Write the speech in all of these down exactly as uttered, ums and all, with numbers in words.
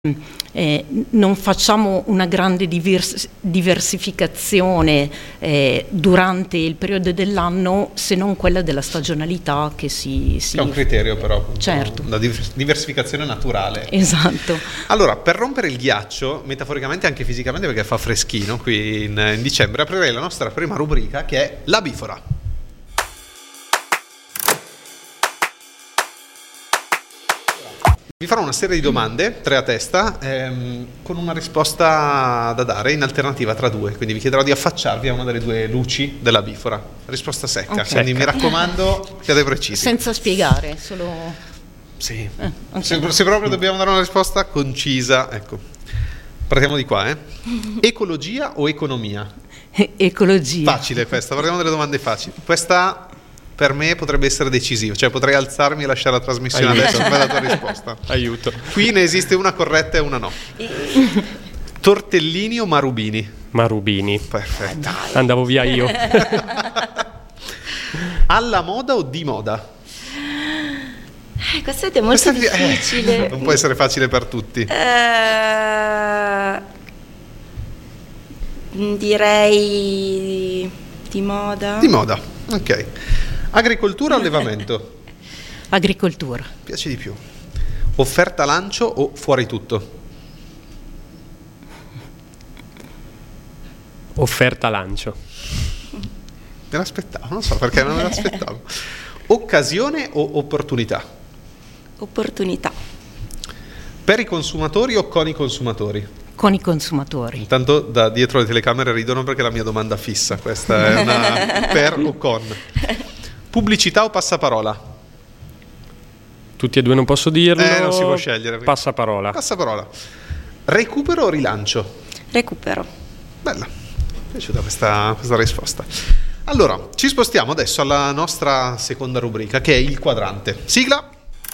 Eh, non facciamo una grande divers- diversificazione eh, durante il periodo dell'anno, se non quella della stagionalità che si... si... È un criterio però, certo. La diversificazione naturale. Esatto. Allora, per rompere il ghiaccio, metaforicamente e anche fisicamente, perché fa freschino qui in, in dicembre, aprirei la nostra prima rubrica, che è la bifora. Vi farò una serie di domande, tre a testa, ehm, con una risposta da dare in alternativa tra due. Quindi vi chiederò di affacciarvi a una delle due luci della bifora. Risposta secca, okay. Quindi mi raccomando, siate precisi. Senza spiegare, solo... Sì, eh, okay. se, se proprio dobbiamo dare una risposta concisa, ecco. Partiamo di qua, eh. Ecologia o economia? Ecologia. Facile questa, partiamo delle domande facili. Questa... per me potrebbe essere decisivo, cioè potrei alzarmi e lasciare la trasmissione Aiuto. adesso per la tua risposta. Aiuto. Qui ne esiste una corretta e una no. Tortellini o marubini? Marubini. Perfetto. Andavo via io. Alla moda o di moda? Eh, questo è molto Questa difficile. Eh, non può essere facile per tutti. Uh, direi di moda. Di moda, ok. Agricoltura o allevamento? Agricoltura. Piace di più. Offerta lancio o fuori tutto? Offerta lancio. Me l'aspettavo, non so perché non me l'aspettavo. Occasione o opportunità? Opportunità. Per i consumatori o con i consumatori? Con i consumatori. Intanto da dietro le telecamere ridono perché è la mia domanda fissa. Questa è una per o con. Pubblicità o passaparola? Tutti e due non posso dirlo. Eh, non si può scegliere. Passaparola. Passaparola. Recupero o rilancio? Recupero. Bella, mi è piaciuta questa, questa risposta. Allora, ci spostiamo adesso alla nostra seconda rubrica, che è il quadrante. Sigla.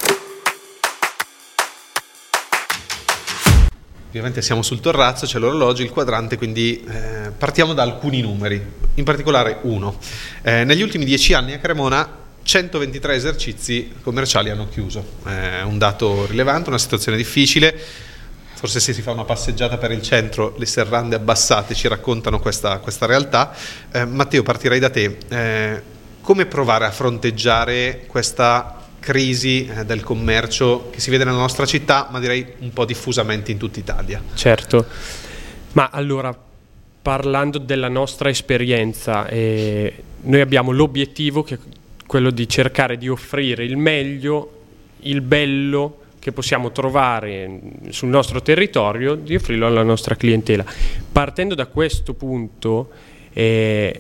Ovviamente siamo sul terrazzo, c'è l'orologio, il quadrante, quindi eh, partiamo da alcuni numeri, in particolare uno. Eh, negli ultimi dieci anni a Cremona centoventitré esercizi commerciali hanno chiuso. È eh, un dato rilevante, una situazione difficile. Forse se si fa una passeggiata per il centro, le serrande abbassate ci raccontano questa, questa realtà. Eh, Matteo, partirei da te. Eh, come provare a fronteggiare questa crisi eh, del commercio che si vede nella nostra città, ma direi un po' diffusamente in tutta Italia? Certo, ma allora, parlando della nostra esperienza, eh, noi abbiamo l'obiettivo che è quello di cercare di offrire il meglio, il bello che possiamo trovare sul nostro territorio, di offrirlo alla nostra clientela. Partendo da questo punto, eh,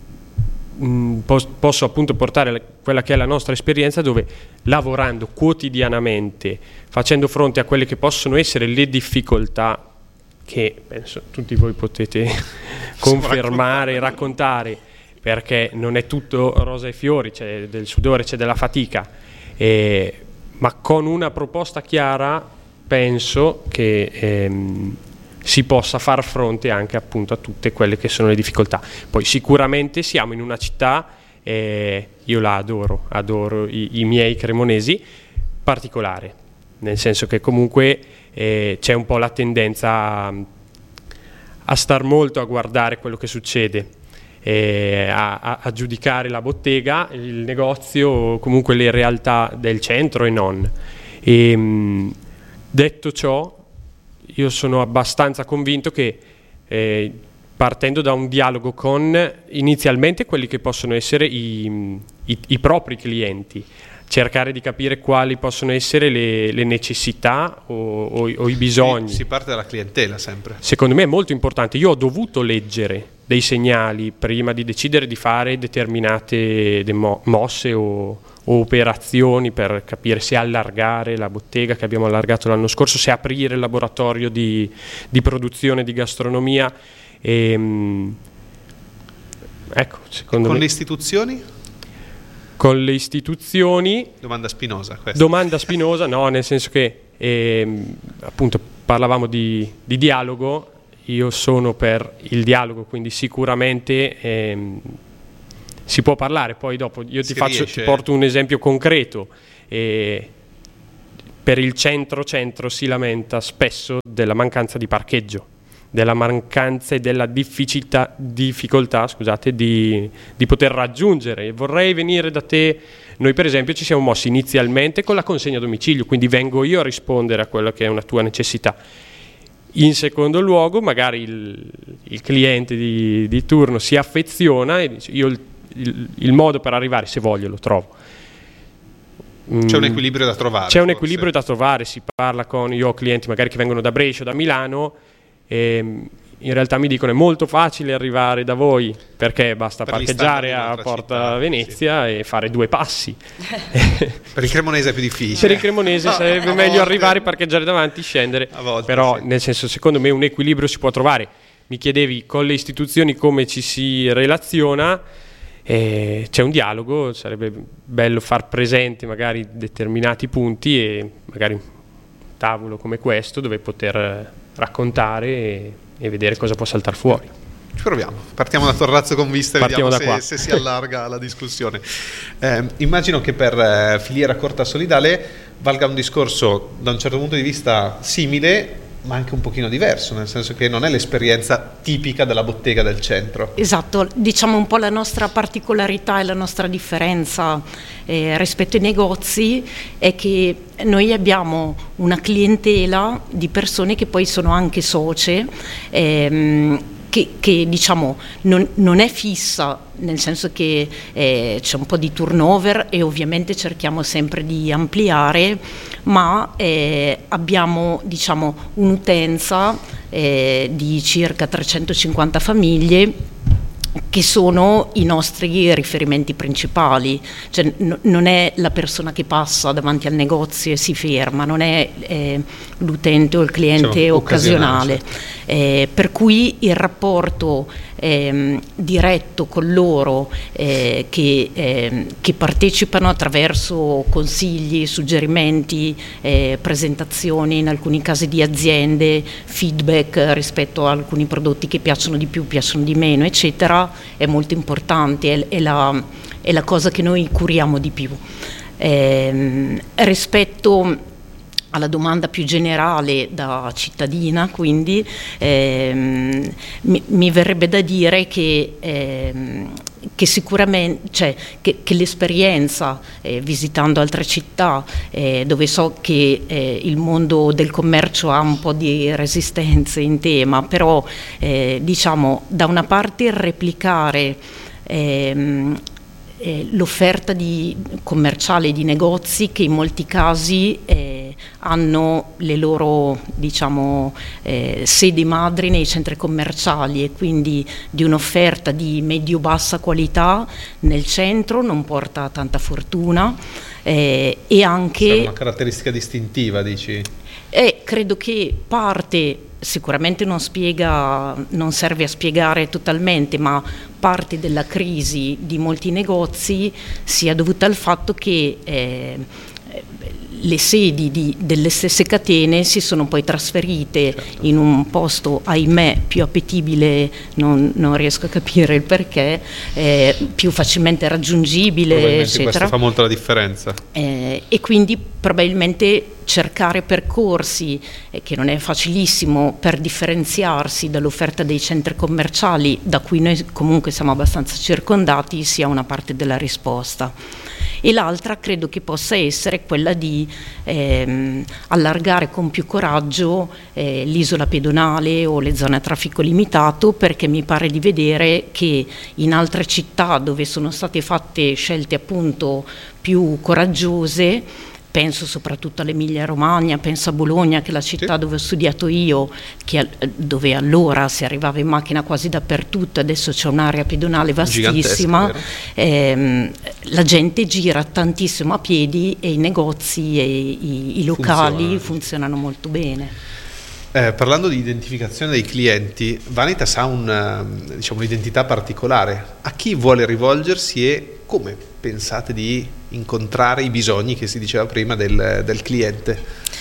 posso appunto portare quella che è la nostra esperienza, dove lavorando quotidianamente, facendo fronte a quelle che possono essere le difficoltà che penso tutti voi potete confermare, raccontare, perché non è tutto rosa e fiori, c'è del sudore, c'è della fatica, eh, ma con una proposta chiara penso che ehm, si possa far fronte anche appunto a tutte quelle che sono le difficoltà. Poi sicuramente siamo in una città, eh, io la adoro, adoro i, i miei cremonesi, particolare, nel senso che comunque eh, c'è un po' la tendenza a, a star molto a guardare quello che succede, eh, a, a, a giudicare la bottega, il negozio, comunque le realtà del centro e non. E, mh, detto ciò, io sono abbastanza convinto che eh, partendo da un dialogo con inizialmente quelli che possono essere i, i, i propri clienti, cercare di capire quali possono essere le, le necessità o, o, o i bisogni. Si, si parte dalla clientela sempre. Secondo me è molto importante. Io ho dovuto leggere dei segnali prima di decidere di fare determinate demo, mosse o o operazioni per capire se allargare la bottega che abbiamo allargato l'anno scorso, se aprire il laboratorio di, di produzione di gastronomia. E, mh, ecco, secondo Con me, le istituzioni? Con le istituzioni... Domanda spinosa questa. Domanda spinosa, no, nel senso che ehm, appunto parlavamo di, di dialogo, io sono per il dialogo, quindi sicuramente... Ehm, si può parlare, poi dopo io ti, faccio, ti porto un esempio concreto. E per il centro-centro si lamenta spesso della mancanza di parcheggio, della mancanza e della difficoltà, difficoltà scusate, di, di poter raggiungere. Vorrei venire da te. Noi per esempio ci siamo mossi inizialmente con la consegna a domicilio, quindi vengo io a rispondere a quella che è una tua necessità. In secondo luogo magari il, il cliente di, di turno si affeziona e dice io il, il, il modo per arrivare, se voglio, lo trovo. C'è un equilibrio da trovare. C'è un forse. equilibrio da trovare, si parla con, io ho clienti magari che vengono da Brescia o da Milano e in realtà mi dicono è molto facile arrivare da voi perché basta per parcheggiare a Porta città, Venezia sì. e fare due passi. Per il cremonese è più difficile. Per il cremonese no, sarebbe meglio volte. arrivare, parcheggiare davanti, scendere, volte, però sì. nel senso secondo me un equilibrio si può trovare. Mi chiedevi con le istituzioni come ci si relaziona, eh, c'è un dialogo, sarebbe bello far presente magari determinati punti e magari un tavolo come questo dove poter raccontare e e vedere cosa può saltare fuori. Ci proviamo, partiamo da Torrazzo con vista e Partiamo vediamo se, se si allarga la discussione. Eh, immagino che per eh, filiera corta solidale valga un discorso da un certo punto di vista simile, ma anche un pochino diverso, nel senso che non è l'esperienza tipica della bottega del centro. Esatto, diciamo un po' la nostra particolarità e la nostra differenza eh, rispetto ai negozi è che noi abbiamo una clientela di persone che poi sono anche socie, ehm, che, che diciamo non, non è fissa, nel senso che eh, c'è un po' di turnover e ovviamente cerchiamo sempre di ampliare, ma eh, abbiamo diciamo un'utenza eh, di circa trecentocinquanta famiglie che sono i nostri riferimenti principali, cioè n- non è la persona che passa davanti al negozio e si ferma, non è eh, l'utente o il cliente cioè, occasionale, occasionale. Eh, per cui il rapporto eh, diretto con loro eh, che, eh, che partecipano attraverso consigli, suggerimenti, eh, presentazioni, in alcuni casi di aziende, feedback rispetto a alcuni prodotti che piacciono di più, piacciono di meno, eccetera, è molto importante, è, è, la, è la cosa che noi curiamo di più. Eh, rispetto alla domanda più generale da cittadina, quindi ehm, mi, mi verrebbe da dire che, ehm, che sicuramente, cioè, che, che l'esperienza eh, visitando altre città eh, dove so che eh, il mondo del commercio ha un po' di resistenze in tema, però eh, diciamo da una parte replicare ehm, eh, l'offerta di commerciale di negozi che in molti casi eh, hanno le loro diciamo eh, sedi madri nei centri commerciali e quindi di un'offerta di medio-bassa qualità nel centro non porta tanta fortuna eh, e anche è una caratteristica distintiva, dici? E credo che parte sicuramente non spiega, non serve a spiegare totalmente, ma parte della crisi di molti negozi sia dovuta al fatto che eh, le sedi di, delle stesse catene si sono poi trasferite certo. in un posto, ahimè, più appetibile, non, non riesco a capire il perché, eh, più facilmente raggiungibile, eccetera. Questo fa molto la differenza. Eh, e quindi probabilmente cercare percorsi, eh, che non è facilissimo, per differenziarsi dall'offerta dei centri commerciali, da cui noi comunque siamo abbastanza circondati, sia una parte della risposta. E l'altra credo che possa essere quella di ehm, allargare con più coraggio eh, l'isola pedonale o le zone a traffico limitato, perché mi pare di vedere che in altre città dove sono state fatte scelte appunto più coraggiose, penso soprattutto all'Emilia Romagna, penso a Bologna, che è la città sì. dove ho studiato io, che, dove allora si arrivava in macchina quasi dappertutto, adesso c'è un'area pedonale vastissima, ehm, la gente gira tantissimo a piedi e i negozi e i, i locali Funziona. funzionano molto bene. Eh, parlando di identificazione dei clienti, Vanitas ha un, diciamo, un'identità particolare. A chi vuole rivolgersi e come pensate di incontrare i bisogni che si diceva prima del, del cliente?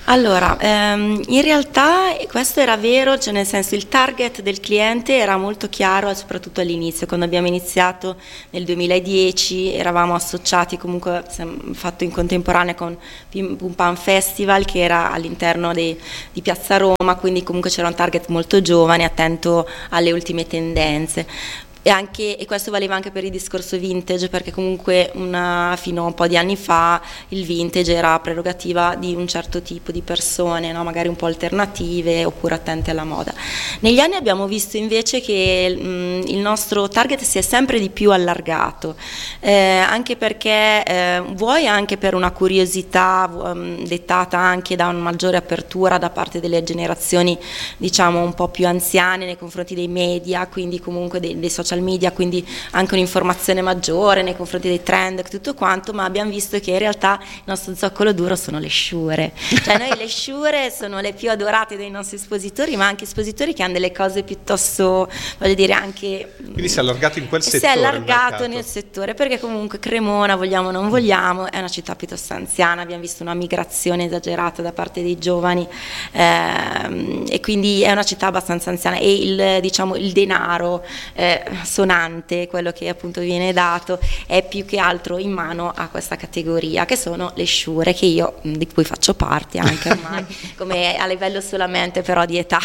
Allora, ehm, in realtà questo era vero, cioè nel senso il target del cliente era molto chiaro, soprattutto all'inizio, quando abbiamo iniziato nel duemiladieci, eravamo associati comunque, fatto in contemporanea con Pim Pum Pam Festival, che era all'interno di Piazza Roma, quindi comunque c'era un target molto giovane, attento alle ultime tendenze. E, anche, e questo valeva anche per il discorso vintage, perché comunque una, fino a un po' di anni fa il vintage era prerogativa di un certo tipo di persone, no? Magari un po' alternative oppure attente alla moda. Negli anni abbiamo visto invece che mh, il nostro target si è sempre di più allargato, eh, anche perché eh, vuoi anche per una curiosità um, dettata anche da una maggiore apertura da parte delle generazioni diciamo un po' più anziane nei confronti dei media, quindi comunque dei, dei social media, quindi anche un'informazione maggiore nei confronti dei trend, tutto quanto, ma abbiamo visto che in realtà il nostro zoccolo duro sono le sciure, cioè noi le sciure sono le più adorate dei nostri espositori, ma anche espositori che hanno delle cose piuttosto, voglio dire, anche quindi si è allargato in quel si settore, si è allargato nel settore, perché comunque Cremona, vogliamo o non vogliamo, è una città piuttosto anziana, abbiamo visto una migrazione esagerata da parte dei giovani, ehm, e quindi è una città abbastanza anziana, e il, diciamo, il denaro eh, sonante, quello che appunto viene dato, è più che altro in mano a questa categoria, che sono le sciure, che io, di cui faccio parte anche ormai, come a livello solamente però di età.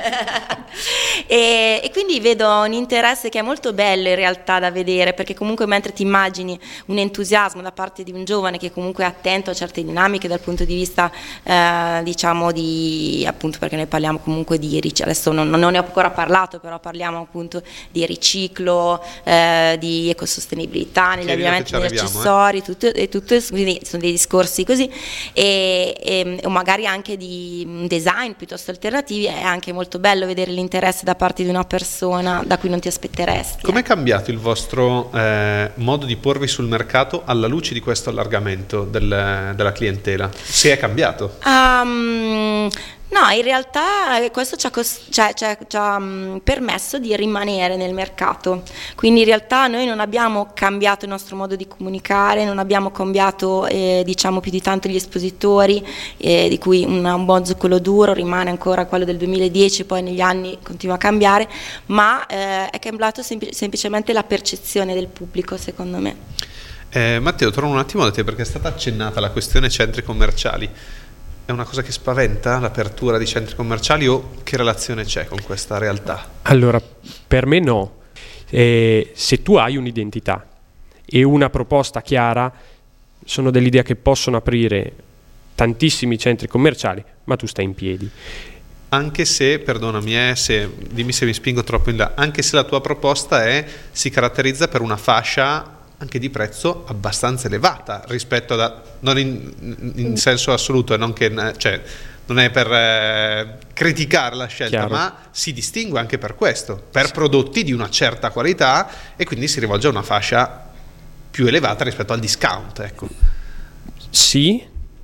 e, e quindi vedo un interesse che è molto bello in realtà da vedere, perché comunque mentre ti immagini un entusiasmo da parte di un giovane che comunque è attento a certe dinamiche dal punto di vista eh, diciamo di, appunto, perché noi parliamo comunque di riciclo, adesso non, non ne ho ancora parlato, però parliamo appunto di riciclo, eh, di ecosostenibilità negli abbigliamenti, negli accessori, eh. tutto, e tutto, quindi sono dei discorsi così, e, e, o magari anche di design piuttosto alternativi. È anche molto bello vedere l'interesse da parte di una persona da cui non ti aspetteresti. Com'è eh. cambiato il vostro eh, modo di porvi sul mercato alla luce di questo allargamento del, della clientela? Si è cambiato? Um, No, in realtà questo ci ha, cos- cioè, cioè, ci ha mh, permesso di rimanere nel mercato, quindi in realtà noi non abbiamo cambiato il nostro modo di comunicare, non abbiamo cambiato eh, diciamo più di tanto gli espositori, eh, di cui un, un buon zoccolo duro rimane ancora quello del duemiladieci, poi negli anni continua a cambiare, ma eh, è cambiato sempl- semplicemente la percezione del pubblico, secondo me. Eh, Matteo, torno un attimo da te, perché è stata accennata la questione centri commerciali. È una cosa che spaventa l'apertura di centri commerciali, o che relazione c'è con questa realtà? Allora, per me no. Eh, se tu hai un'identità e una proposta chiara, sono dell'idea che possono aprire tantissimi centri commerciali, ma tu stai in piedi. Anche se, perdonami, eh, se, dimmi se mi spingo troppo in là, anche se la tua proposta è, si caratterizza per una fascia anche di prezzo abbastanza elevata rispetto a, non in, in senso assoluto, e non che, cioè, non è per eh, criticare la scelta, chiaro, ma si distingue anche per questo, per sì, prodotti di una certa qualità, e quindi si rivolge a una fascia più elevata rispetto al discount, ecco. Sì,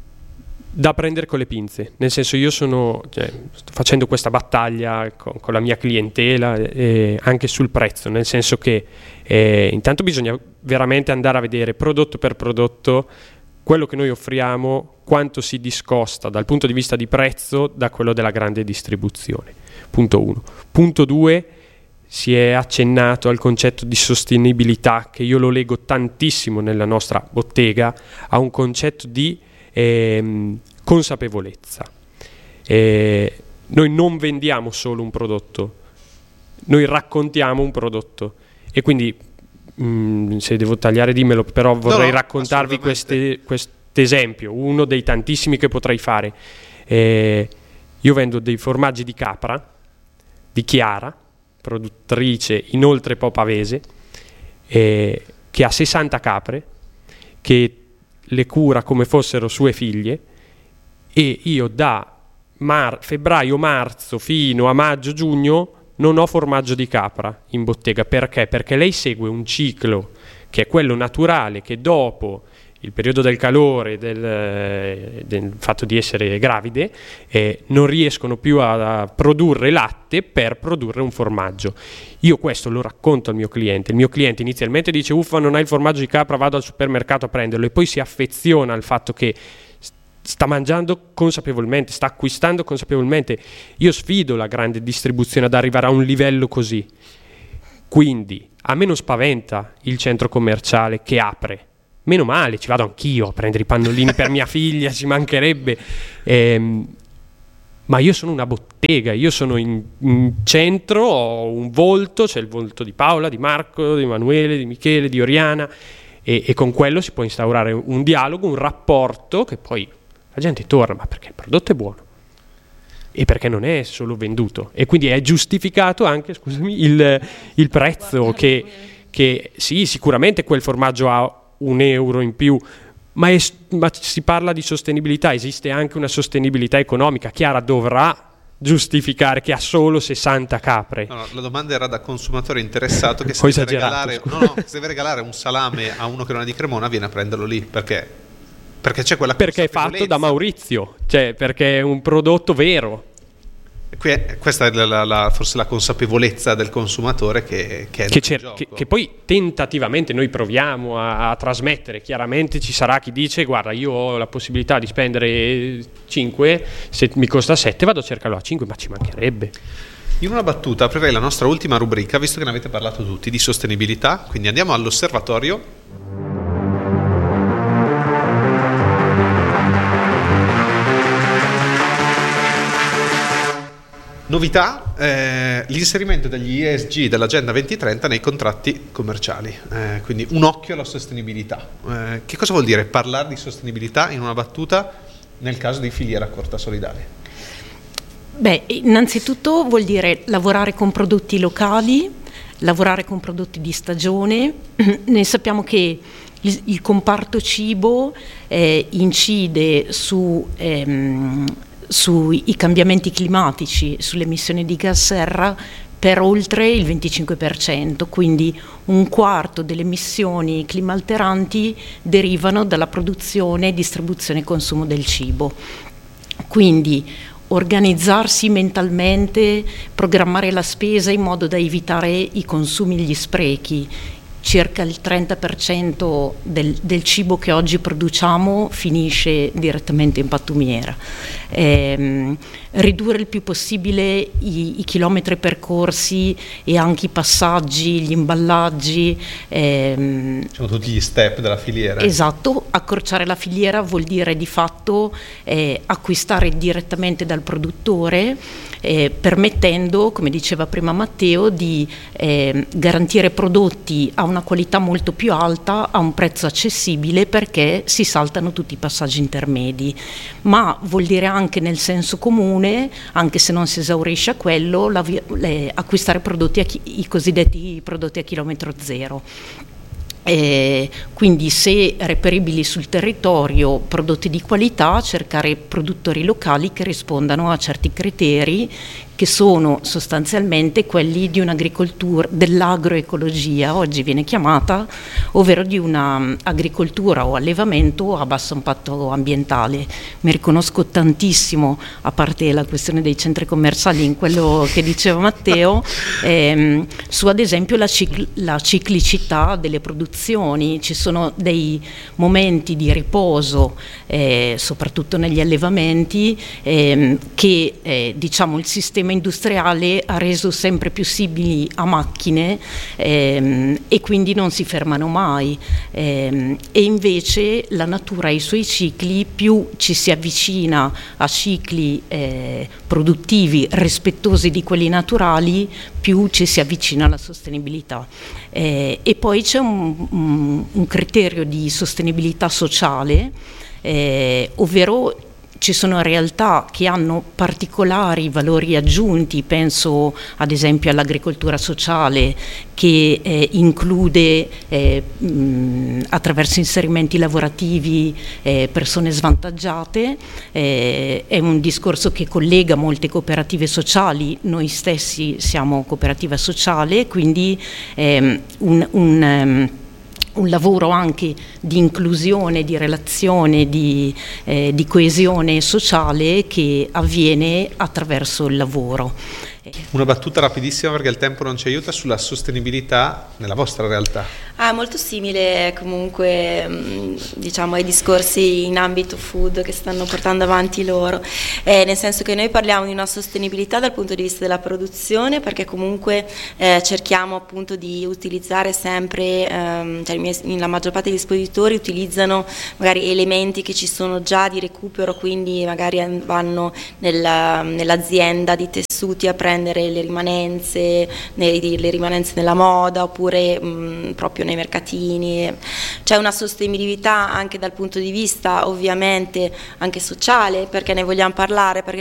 da prendere con le pinze, nel senso, io sono, cioè, sto facendo questa battaglia con, con la mia clientela eh, anche sul prezzo, nel senso che eh, intanto bisogna veramente andare a vedere prodotto per prodotto quello che noi offriamo, quanto si discosta dal punto di vista di prezzo da quello della grande distribuzione. Punto uno. Punto due, si è accennato al concetto di sostenibilità, che io lo leggo tantissimo nella nostra bottega, a un concetto di ehm, consapevolezza. Eh, noi non vendiamo solo un prodotto, noi raccontiamo un prodotto, e quindi mh, se devo tagliare dimmelo, però vorrei no, no, raccontarvi questo esempio, uno dei tantissimi che potrei fare. Eh, io vendo dei formaggi di capra di Chiara, produttrice inoltre po' pavese, eh, che ha sessanta capre, che le cura come fossero sue figlie, e io da mar- febbraio-marzo fino a maggio-giugno non ho formaggio di capra in bottega. Perché? Perché lei segue un ciclo che è quello naturale, che dopo il periodo del calore, del, del fatto di essere gravide, eh, non riescono più a, a produrre latte per produrre un formaggio. Io questo lo racconto al mio cliente. Il mio cliente inizialmente dice: uffa, non hai il formaggio di capra, vado al supermercato a prenderlo, e poi si affeziona al fatto che sta mangiando consapevolmente, sta acquistando consapevolmente. Io sfido la grande distribuzione ad arrivare a un livello così. Quindi a me non spaventa il centro commerciale che apre. Meno male, ci vado anch'io a prendere i pannolini per mia figlia, ci mancherebbe. Ehm, ma io sono una bottega, io sono in, in centro, ho un volto, c'è il volto di Paola, di Marco, di Emanuele, di Michele, di Oriana, e, e con quello si può instaurare un dialogo, un rapporto che poi la gente torna, ma perché il prodotto è buono e perché non è solo venduto, e quindi è giustificato anche, scusami, il, il prezzo che, che sì, sicuramente quel formaggio ha un euro in più, ma, è, ma si parla di sostenibilità, esiste anche una sostenibilità economica. Chiara dovrà giustificare che ha solo sessanta capre. No, no, la domanda era da consumatore interessato che se deve, regalare, no, no, se deve regalare un salame a uno che non è di Cremona viene a prenderlo lì, perché, perché c'è quella perché è fatto da Maurizio, cioè perché è un prodotto vero. Questa è la, la, la, forse la consapevolezza del consumatore che, che è che, nel cer- che, che poi tentativamente noi proviamo a, a trasmettere. Chiaramente ci sarà chi dice: guarda, io ho la possibilità di spendere cinque, se mi costa sette vado a cercarlo a cinque, ma ci mancherebbe. In una battuta aprirei la nostra ultima rubrica, visto che ne avete parlato tutti di sostenibilità, quindi andiamo all'osservatorio. Novità, eh, l'inserimento degli E S G dell'Agenda duemilatrenta nei contratti commerciali, eh, quindi un occhio alla sostenibilità. Eh, che cosa vuol dire parlare di sostenibilità in una battuta nel caso di filiera corta solidale? Beh, innanzitutto vuol dire lavorare con prodotti locali, lavorare con prodotti di stagione. Noi sappiamo che il, il comparto cibo eh, incide su... Ehm, sui cambiamenti climatici, sulle emissioni di gas serra per oltre il venticinque per cento, quindi un quarto delle emissioni climalteranti derivano dalla produzione, distribuzione e consumo del cibo. Quindi organizzarsi mentalmente, programmare la spesa in modo da evitare i consumi e gli sprechi. Circa il trenta per cento del, del cibo che oggi produciamo finisce direttamente in pattumiera. Eh, ridurre il più possibile i, i chilometri percorsi e anche i passaggi, gli imballaggi. Ehm, Sono tutti gli step della filiera. Esatto, accorciare la filiera vuol dire di fatto eh, acquistare direttamente dal produttore, eh, permettendo, come diceva prima Matteo, di eh, garantire prodotti a una qualità molto più alta a un prezzo accessibile, perché si saltano tutti i passaggi intermedi. Ma vuol dire anche nel senso comune, anche se non si esaurisce a quello, la, le, acquistare prodotti a chi, i cosiddetti prodotti a chilometro zero. Eh, quindi se reperibili sul territorio prodotti di qualità, cercare produttori locali che rispondano a certi criteri, che sono sostanzialmente quelli di un'agricoltura, dell'agroecologia oggi viene chiamata, ovvero di una agricoltura o allevamento a basso impatto ambientale. Mi riconosco tantissimo, a parte la questione dei centri commerciali, in quello che diceva Matteo, ehm, su ad esempio la, cicl- la ciclicità delle produzioni. Ci sono dei momenti di riposo, eh, soprattutto negli allevamenti, ehm, che eh, diciamo il sistema industriale ha reso sempre più simili a macchine, ehm, e quindi non si fermano mai, ehm, e invece la natura e i suoi cicli, più ci si avvicina a cicli eh, produttivi rispettosi di quelli naturali, più ci si avvicina alla sostenibilità. Eh, e poi c'è un, un, un criterio di sostenibilità sociale, eh, ovvero ci sono realtà che hanno particolari valori aggiunti, penso ad esempio all'agricoltura sociale, che eh, include eh, mh, attraverso inserimenti lavorativi eh, persone svantaggiate. Eh, è un discorso che collega molte cooperative sociali, noi stessi siamo cooperativa sociale, quindi ehm, un, un um, un lavoro anche di inclusione, di relazione, di, eh, di coesione sociale che avviene attraverso il lavoro. Una battuta rapidissima perché il tempo non ci aiuta, sulla sostenibilità nella vostra realtà. Ah, molto simile comunque diciamo ai discorsi in ambito food che stanno portando avanti loro, eh, nel senso che noi parliamo di una sostenibilità dal punto di vista della produzione, perché comunque eh, cerchiamo appunto di utilizzare sempre, ehm, cioè la maggior parte degli espositori utilizzano magari elementi che ci sono già di recupero, quindi magari vanno nella, nell'azienda di tessuti a prendere le rimanenze, le rimanenze nella moda, oppure mh, proprio nei mercatini. C'è una sostenibilità anche dal punto di vista ovviamente anche sociale, perché ne vogliamo parlare, perché